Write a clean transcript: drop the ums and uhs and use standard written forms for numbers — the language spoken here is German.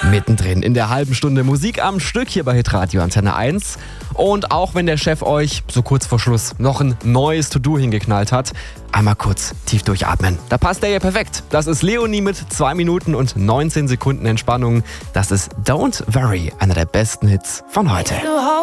Mittendrin in der halben Stunde Musik am Stück hier bei Hitradio Antenne 1. Und auch wenn der Chef euch so kurz vor Schluss noch ein neues To-Do hingeknallt hat, einmal kurz tief durchatmen. Da passt der ja perfekt. Das ist Leonie mit 2 Minuten und 19 Sekunden Entspannung. Das ist Don't Worry, einer der besten Hits von heute.